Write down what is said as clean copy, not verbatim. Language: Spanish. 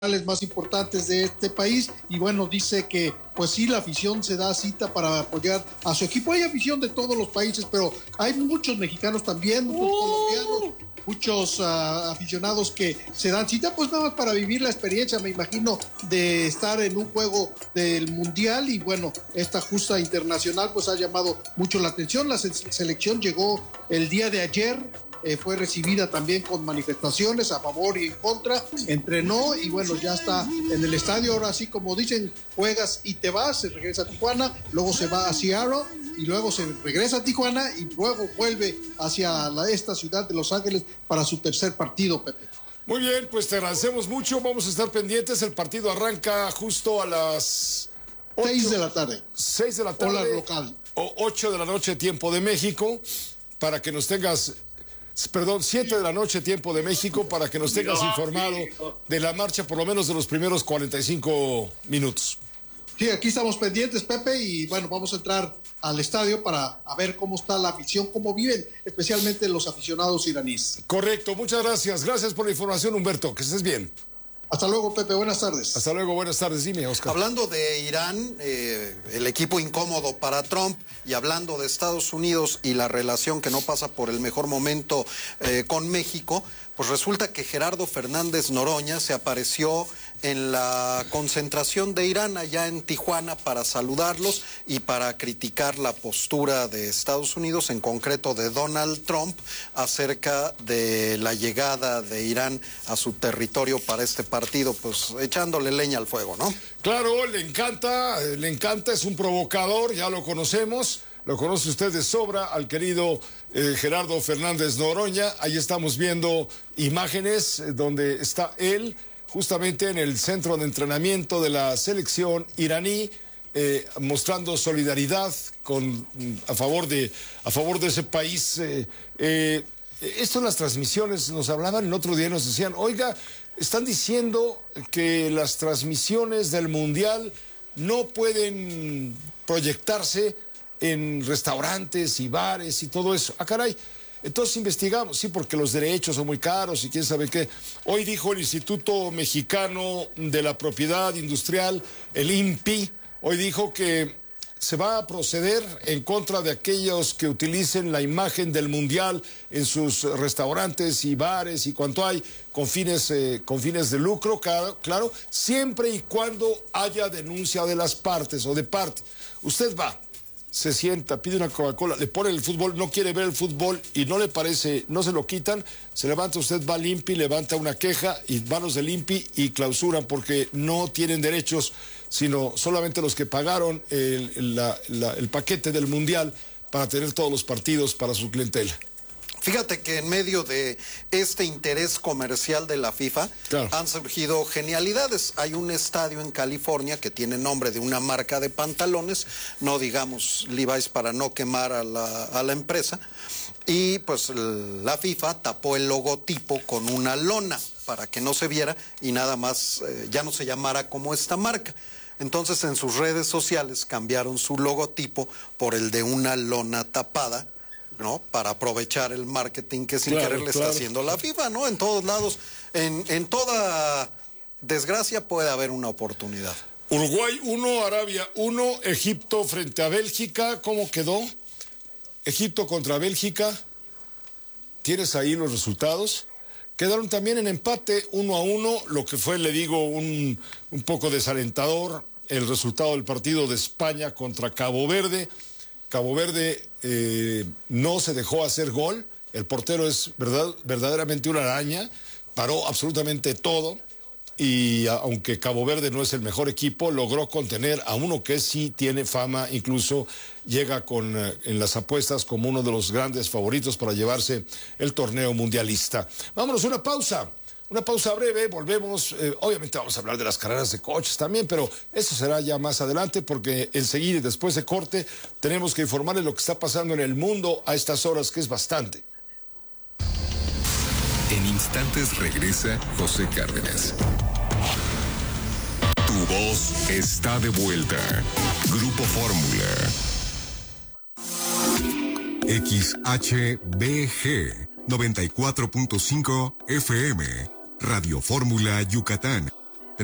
más importantes de este país, y bueno, dice que pues sí, la afición se da cita para apoyar a su equipo. Hay afición de todos los países, pero hay muchos mexicanos también, muchos colombianos, muchos aficionados que se dan cita pues nada más para vivir la experiencia, me imagino, de estar en un juego del Mundial. Y bueno, esta justa internacional pues ha llamado mucho la atención. La selección llegó el día de ayer, fue recibida también con manifestaciones a favor y en contra, entrenó y bueno, ya está en el estadio. Ahora sí, como dicen, juegas y te vas, se regresa a Tijuana, luego se va a Seattle y luego se regresa a Tijuana y luego vuelve hacia esta ciudad de Los Ángeles para su tercer partido, Pepe. Muy bien, pues te agradecemos mucho, vamos a estar pendientes. El partido arranca justo a las 6 de la tarde. 6 de la tarde. Hora local. O 8 de la noche, tiempo de México, para que nos tengas... Perdón, 7 de la noche, tiempo de México, para que nos tengas informado de la marcha, por lo menos de los primeros 45 minutos. Sí, aquí estamos pendientes, Pepe, y bueno, vamos a entrar al estadio para ver cómo está la afición, cómo viven, especialmente los aficionados iraníes. Correcto, muchas gracias. Gracias por la información, Humberto, que estés bien. Hasta luego, Pepe, buenas tardes. Hasta luego, buenas tardes. Dime, Oscar. Hablando de Irán, el equipo incómodo para Trump, y hablando de Estados Unidos y la relación que no pasa por el mejor momento con México, pues resulta que Gerardo Fernández Noroña se apareció en la concentración de Irán allá en Tijuana para saludarlos y para criticar la postura de Estados Unidos, en concreto de Donald Trump, acerca de la llegada de Irán a su territorio para este partido, pues echándole leña al fuego, ¿no? Claro, le encanta, es un provocador, ya lo conocemos. Lo conoce usted de sobra, al querido Gerardo Fernández Noroña. Ahí estamos viendo imágenes donde está él, justamente en el centro de entrenamiento de la selección iraní, mostrando solidaridad a favor de ese país. Esto en las transmisiones nos hablaban el otro día, nos decían, oiga, están diciendo que las transmisiones del Mundial no pueden proyectarse en restaurantes y bares y todo eso. Ah, caray. Entonces investigamos, sí, porque los derechos son muy caros y quién sabe qué. Hoy dijo el Instituto Mexicano de la Propiedad Industrial, el INPI, hoy dijo que se va a proceder en contra de aquellos que utilicen la imagen del Mundial en sus restaurantes y bares y cuanto hay, con fines de lucro, claro, siempre y cuando haya denuncia de las partes o de parte. Usted va, se sienta, pide una Coca-Cola, le pone el fútbol, no quiere ver el fútbol y no le parece, no se lo quitan, se levanta usted, va al INPI, levanta una queja y van los del INPI y clausuran porque no tienen derechos, sino solamente los que pagaron el paquete del Mundial para tener todos los partidos para su clientela. Fíjate que en medio de este interés comercial de la FIFA, claro, han surgido genialidades. Hay un estadio en California que tiene nombre de una marca de pantalones, no digamos Levi's para no quemar a la empresa, y pues la FIFA tapó el logotipo con una lona para que no se viera y nada más ya no se llamara como esta marca. Entonces en sus redes sociales cambiaron su logotipo por el de una lona tapada, ¿no? Para aprovechar el marketing que sin querer le está haciendo la FIFA, ¿no? En todos lados, en toda desgracia puede haber una oportunidad. Uruguay 1, Arabia 1, Egipto frente a Bélgica. ¿Cómo quedó? Egipto contra Bélgica. ¿Tienes ahí los resultados? Quedaron también en empate 1-1, lo que fue, le digo, un poco desalentador el resultado del partido de España contra Cabo Verde. Cabo Verde no se dejó hacer gol, el portero es verdaderamente una araña, paró absolutamente todo y aunque Cabo Verde no es el mejor equipo, logró contener a uno que sí tiene fama, incluso llega en las apuestas como uno de los grandes favoritos para llevarse el torneo mundialista. Vámonos, una pausa breve, volvemos. Obviamente vamos a hablar de las carreras de coches también, pero eso será ya más adelante porque enseguida y después de corte tenemos que informarles lo que está pasando en el mundo a estas horas, que es bastante. En instantes regresa José Cárdenas. Tu voz está de vuelta. Grupo Fórmula. XHBG 94.5 FM. Radio Fórmula Yucatán.